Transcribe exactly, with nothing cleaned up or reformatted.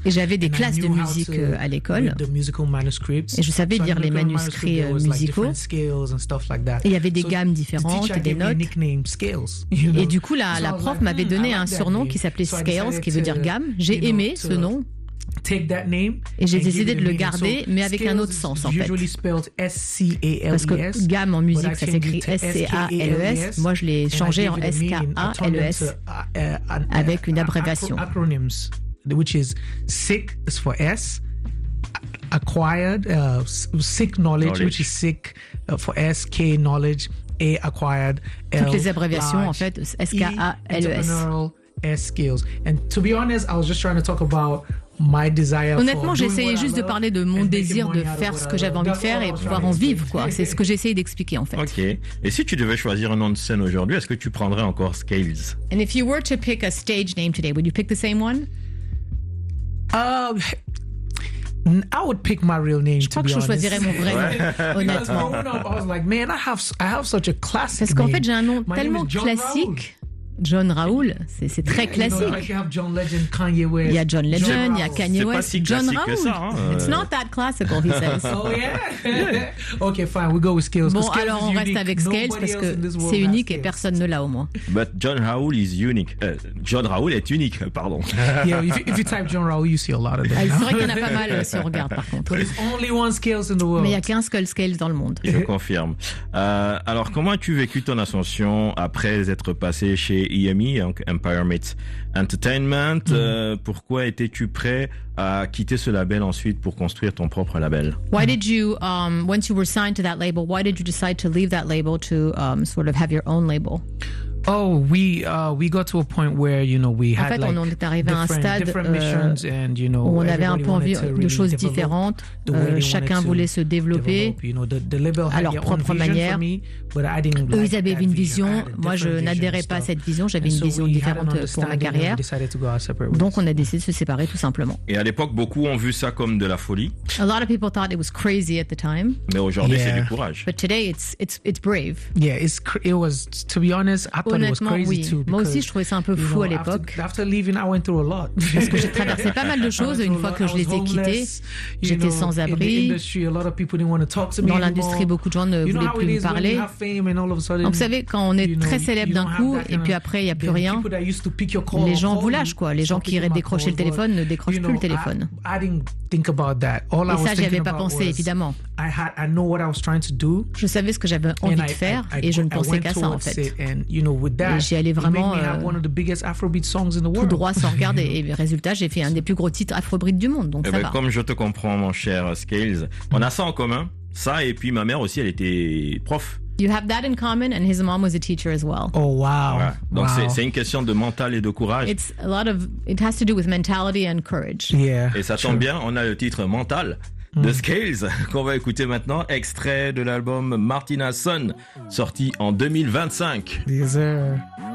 Et j'avais des classes de musique euh, à l'école. Et je savais lire les manuscrits euh, musicaux. Et il y avait des gammes différentes et des notes. Et du coup, la, la prof m'avait donné un surnom qui s'appelait Scales, qui veut dire gamme. J'ai aimé ce nom. Et j'ai décidé de le garder, mais avec un autre sens, en fait. Parce que gamme en musique, ça s'écrit S C A L E S. Moi, je l'ai changé en S K A L E S avec une abréviation. Which is sick is for S, acquired, uh, sick knowledge, knowledge, which is sick uh, for S, K knowledge, A acquired, L, toutes les abréviations large, en fait, S K A L E S. S skills. And to be honest, I was just trying to talk about my desire. Honnêtement, j'essayais juste de parler de mon désir de faire ce que j'avais envie de faire et pouvoir en vivre, quoi. C'est ce que j'essayais d'expliquer, en fait. Ok. Et si tu devais choisir un nom de scène aujourd'hui, est-ce que tu prendrais encore Scales? And if you were to pick a stage name today, would you pick the same one? Um, I would pick my real name. Je crois que je choisirais mon vrai nom, honnêtement. I was like, man, I have, I have such a classic Parce qu'en name. fait, j'ai un nom tellement classique. John Raoul, c'est, c'est très classique. You know, like you have John Legend, Kanye West. Il y a John Legend, il y a Kanye West, si John Raoul. Ça, hein, It's not that classical, he says. Oh yeah. Okay, fine, we go with Scales. Bon, Scales alors on reste avec Scales parce que c'est unique et personne ne l'a au moins. But John Raoul is unique. Uh, John Raoul est unique, pardon. Yeah, if you, if you type John Raoul, you see a lot of them. Ah, c'est vrai qu'il y en a pas mal si on regarde par contre. But there's only one Scales in the world. Mais il y a qu'un seul Scales dans le monde. Je confirme. Euh, alors, comment as-tu vécu ton ascension après être passé chez E M E, donc Empire Meets Entertainment? Mm. Euh, pourquoi étais-tu prêt à quitter ce label ensuite pour construire ton propre label? Why did you, um, once you were signed to that label, why did you decide to leave that label to um, sort of have your own label? Oh, we uh, we got to a point where you know we en had fait, like on est arrivé à un stade euh, and, you know, où on avait un peu envie de choses différentes. Euh, chacun voulait se développer develop, you know, the, the à leur propre manière. Me, Eux, like ils avaient une vision. Moi, je n'adhérais pas à cette vision. J'avais une so vision différente pour ma carrière. Donc, on a décidé de se séparer tout simplement. Et à l'époque, beaucoup ont vu ça comme de la folie. A lot of people thought it was crazy at the time. Mais aujourd'hui, yeah. c'est du courage. But today, it's it's it's brave. Yeah, it's it was to be honest. I Honnêtement, oui. Too, Moi aussi, je trouvais ça un peu fou know, à l'époque. After, after leaving, I went through a lot. Parce que j'ai traversé pas mal de choses une fois que je les ai quittées. J'étais know, sans abri. Dans l'industrie, beaucoup de gens ne voulaient plus me parler. Donc, vous savez, quand on est très célèbre d'un coup et puis après, il n'y a plus rien, les gens vous lâchent, quoi. Les gens qui iraient décrocher le téléphone ne décrochent plus le téléphone. Et ça, j'y avais pas pensé, évidemment. Je savais ce que j'avais envie de faire et je ne pensais qu'à ça, en fait. Et j'y allais vraiment euh, tout droit sans regarder. Et résultat, j'ai fait un des plus gros titres afrobeat du monde. Donc eh ça ben, va. Comme je te comprends, mon cher Scales, on a ça en commun. Ça, et puis ma mère aussi, elle était prof. You have that in common, and his mom was a teacher as well. Oh wow! Ouais. Donc wow. C'est, c'est une question de mental et de courage. It's a lot of. It has to do with mentality and courage. Yeah. Et ça tombe bien, on a le titre Mental de mm. Scales qu'on va écouter maintenant, extrait de l'album Martina Son, sorti en deux mille vingt-cinq. Yes, sir.